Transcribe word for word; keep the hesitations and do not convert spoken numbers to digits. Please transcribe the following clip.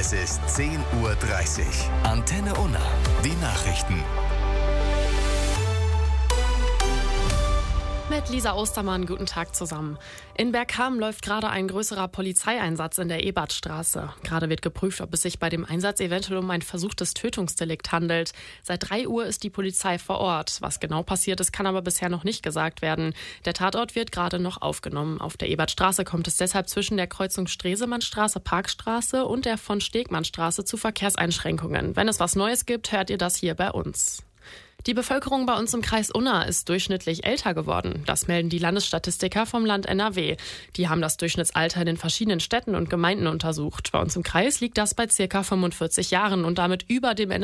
Es ist zehn Uhr dreißig. Antenne Unna. Die Nachrichten. Mit Lisa Ostermann, guten Tag zusammen. In Bergkamen läuft gerade ein größerer Polizeieinsatz in der Ebertstraße. Gerade wird geprüft, ob es sich bei dem Einsatz eventuell um ein versuchtes Tötungsdelikt handelt. Seit drei Uhr ist die Polizei vor Ort. Was genau passiert ist, kann aber bisher noch nicht gesagt werden. Der Tatort wird gerade noch aufgenommen. Auf der Ebertstraße kommt es deshalb zwischen der Kreuzung Stresemannstraße, Parkstraße und der von Stegmannstraße zu Verkehrseinschränkungen. Wenn es was Neues gibt, hört ihr das hier bei uns. Die Bevölkerung bei uns im Kreis Unna ist durchschnittlich älter geworden. Das melden die Landesstatistiker vom Land N R W. Die haben das Durchschnittsalter in den verschiedenen Städten und Gemeinden untersucht. Bei uns im Kreis liegt das bei ca. fünfundvierzig Jahren und damit über dem